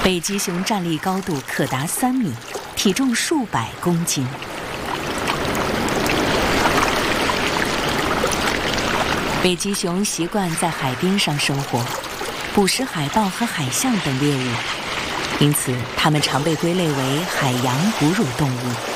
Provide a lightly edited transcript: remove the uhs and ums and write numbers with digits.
北极熊站立高度可达3米，体重数百公斤。北极熊习惯在海滨上生活，捕食海豹和海象等猎物，因此它们常被归类为海洋哺乳动物。